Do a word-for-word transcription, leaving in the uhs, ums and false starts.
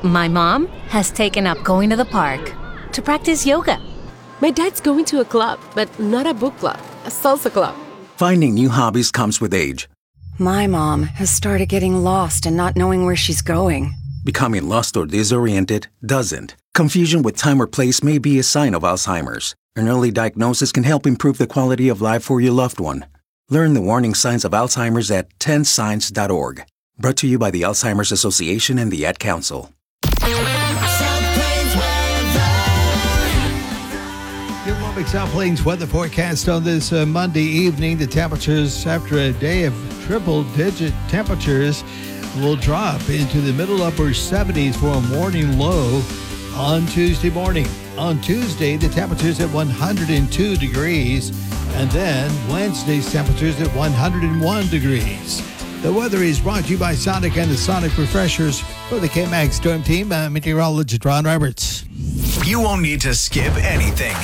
My mom has taken up going to the park to practice yoga. My dad's going to a club, but not a book club, a salsa club. Finding new hobbies comes with age. My mom has started getting lost and not knowing where she's going. Becoming lost or disoriented doesn't. Confusion with time or place may be a sign of Alzheimer's. An early diagnosis can help improve the quality of life for your loved one. Learn the warning signs of Alzheimer's at ten signs dot org. Brought to you by the Alzheimer's Association and the Ad Council. Your Womack South Plains weather forecast on this uh, Monday evening. The temperatures after a day of triple-digit temperatures will drop into the middle upper seventies for a morning low on Tuesday morning. On Tuesday, the temperatures at one hundred two degrees, and then Wednesday's temperatures at one hundred one degrees. The weather is brought to you by Sonic and the Sonic Refreshers. For the K-Max Storm Team, I'm meteorologist Ron Roberts. You won't need to skip anything.